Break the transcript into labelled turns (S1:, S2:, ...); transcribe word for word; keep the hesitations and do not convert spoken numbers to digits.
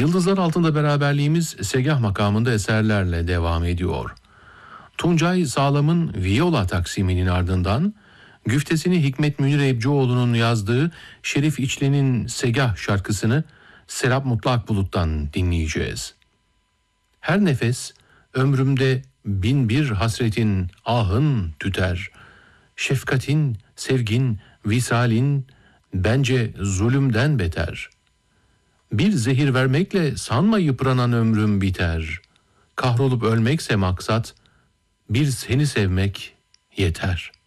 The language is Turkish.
S1: Yıldızlar Altında beraberliğimiz Segah makamında eserlerle devam ediyor. Tuncay Sağlam'ın Viola taksiminin ardından güftesini Hikmet Münir Ebcioğlu'nun yazdığı Şerif İçli'nin Segah şarkısını Serap Mutlu Akbulut'tan dinleyeceğiz. Her nefes ömrümde bin bir hasretin ahın tüter. Şefkatin, sevgin, visalin bence zulümden beter. Bir zehir vermekle sanma yıpranan ömrüm biter. Kahrolup ölmekse maksat, bir seni sevmek yeter.''